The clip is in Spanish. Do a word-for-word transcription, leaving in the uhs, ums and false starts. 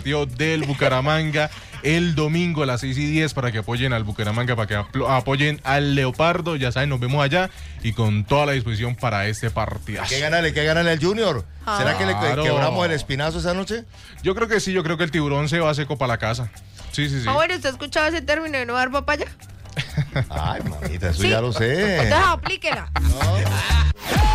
partido del Bucaramanga el domingo a las seis y diez para que apoyen al Bucaramanga, para que apoyen al Leopardo. Ya saben, nos vemos allá y con toda la disposición para este partidazo. ¿Qué ganarle? ¿Qué ganarle al Junior? Ah. ¿Será que le Claro. quebramos el espinazo esa noche? Yo creo que sí, yo creo que el tiburón se va seco para la casa. Sí, sí, sí. Ah, bueno, ¿usted ha escuchado ese término de no dar papaya? Ay, mamita, eso Sí. ya lo sé. Entonces aplíquela. No.